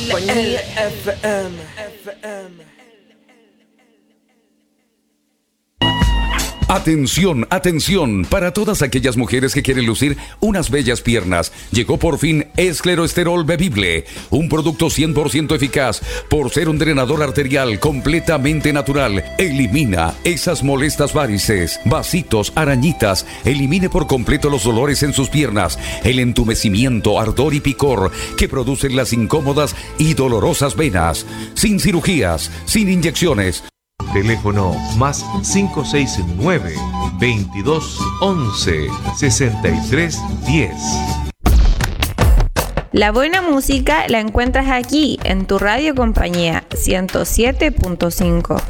Compañía FM. Atención, atención, para todas aquellas mujeres que quieren lucir unas bellas piernas. Llegó por fin Escleroesterol Bebible, un producto 100% eficaz por ser un drenador arterial completamente natural. Elimina esas molestas varices, vasitos, arañitas. Elimine por completo los dolores en sus piernas, el entumecimiento, ardor y picor que producen las incómodas y dolorosas venas. Sin cirugías, sin inyecciones. Teléfono más 569 2211 6310. La buena música la encuentras aquí en tu radio compañía 107.5.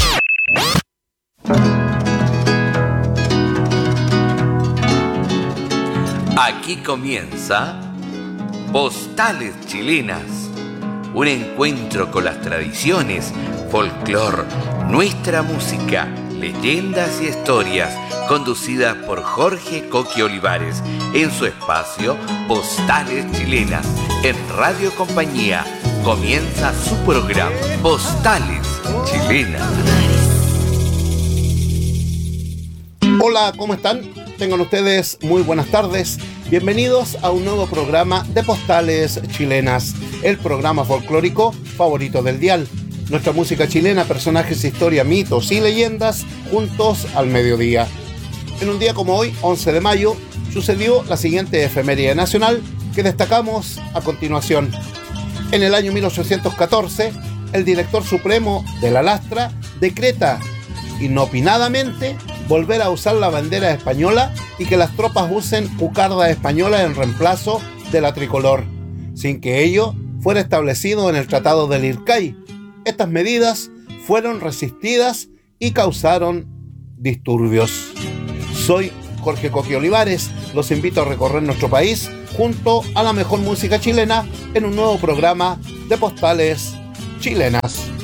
Aquí comienza Postales Chilenas, un encuentro con las tradiciones, folclor, nuestra música, leyendas y historias, conducidas por Jorge Coqui Olivares en su espacio Postales Chilenas en Radio Compañía. Comienza su programa Postales Chilenas. Hola, ¿cómo están? Tengan ustedes muy buenas tardes. Bienvenidos a un nuevo programa de Postales Chilenas, el programa folclórico favorito del dial. Nuestra música chilena, personajes, historia, mitos y leyendas, juntos al mediodía. En un día como hoy, 11 de mayo, sucedió la siguiente efeméride nacional que destacamos a continuación. En el año 1814, el director supremo de la Lastra decreta inopinadamente volver a usar la bandera española y que las tropas usen cucarda española en reemplazo de la tricolor, sin que ello fuera establecido en el Tratado del Ircay. Estas medidas fueron resistidas y causaron disturbios. Soy Jorge Coqui Olivares, los invito a recorrer nuestro país junto a la mejor música chilena en un nuevo programa de Postales Chilenas.